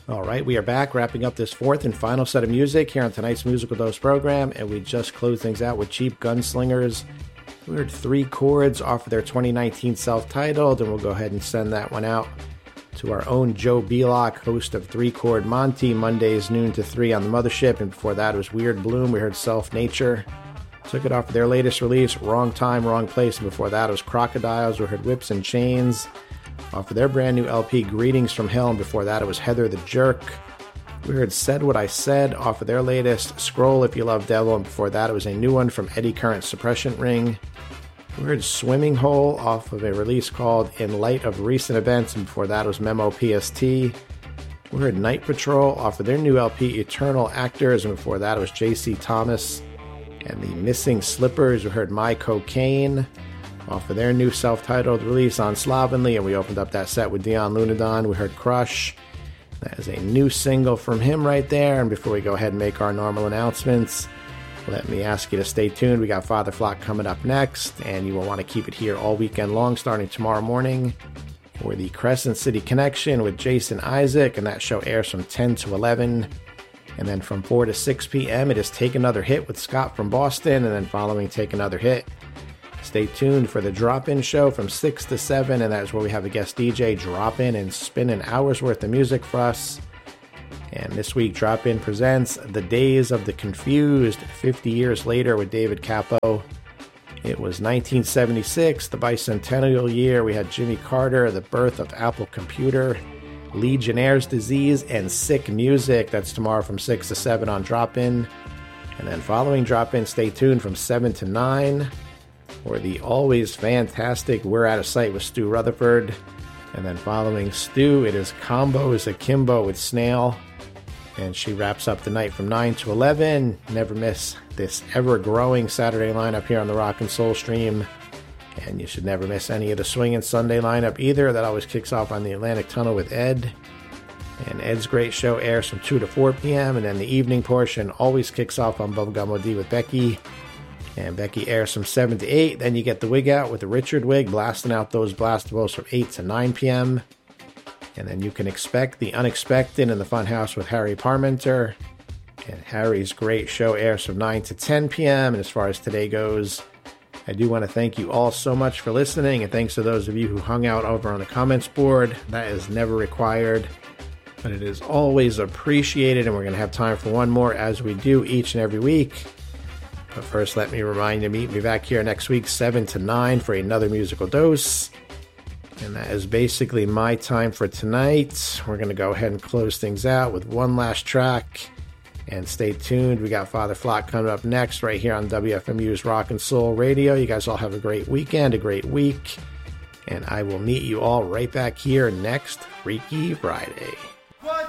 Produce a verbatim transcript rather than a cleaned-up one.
All right, we are back wrapping up this fourth and final set of music here on tonight's Musical Dose program, and we just closed things out with Cheap Gunslingers. We heard Three Chords off of their twenty nineteen self-titled, and we'll go ahead and send that one out to our own Joe Belock, host of Three Chord Monty, Mondays noon to three on the Mothership, and before that it was Weird Bloom. We heard Self Nature. Took it off of their latest release, Wrong Time, Wrong Place, and before that it was Crocodiles. We heard Whips and Chains off of their brand new L P, Greetings from Hell, and before that it was Heather the Jerk. We heard Said What I Said off of their latest, Scroll If You Love Devil, and before that it was a new one from Eddie Current, Suppression Ring. We heard Swimming Hole off of a release called In Light of Recent Events, and before that it was Memo P S T. We heard Night Patrol off of their new L P, Eternal Actors, and before that it was J C Thomas and the Missing Slippers. We heard My Cocaine off of their new self-titled release on Slovenly, and we opened up that set with Dion Lunadon. We heard Crush. That is a new single from him right there. And before we go ahead and make our normal announcements, let me ask you to stay tuned. We got Father Flock coming up next, and you will want to keep it here all weekend long, starting tomorrow morning for the Crescent City Connection with Jason Isaac, and that show airs from ten to eleven. And then from four to six p.m., it is Take Another Hit with Scott from Boston, and then following Take Another Hit, stay tuned for the Drop-In show from six to seven, and that is where we have a guest D J drop in and spin an hour's worth of music for us. And this week, Drop-In presents The Days of the Confused, fifty years later with David Capo. It was nineteen seventy-six, the bicentennial year. We had Jimmy Carter, the birth of Apple Computer, Legionnaire's Disease, and Sick Music. That's tomorrow from six to seven on Drop-In. And then following Drop-In, stay tuned from seven to nine for the always fantastic We're Out of Sight with Stu Rutherford. And then following Stu, it is Combos Akimbo with Snail. And she wraps up the night from nine to eleven. Never miss this ever-growing Saturday lineup here on the Rock and Soul stream. And you should never miss any of the Swingin' Sunday lineup either. That always kicks off on the Atlantic Tunnel with Ed. And Ed's great show airs from two to four p.m. And then the evening portion always kicks off on Bubblegum O D with Becky. And Becky airs from seven to eight. Then you get the Wig Out with the Richard Wig, blasting out those blastables from eight to nine p.m. And then you can expect the Unexpected in the Funhouse with Harry Parmenter. And Harry's great show airs from nine to ten p.m. And as far as today goes, I do want to thank you all so much for listening. And thanks to those of you who hung out over on the comments board. That is never required, but it is always appreciated. And we're going to have time for one more, as we do each and every week. But first, let me remind you to meet me back here next week, seven to nine, for another musical dose. And that is basically my time for tonight. We're going to go ahead and close things out with one last track. And stay tuned. We got Father Flock coming up next right here on W F M U's Rock and Soul Radio. You guys all have a great weekend, a great week. And I will meet you all right back here next Freaky Friday.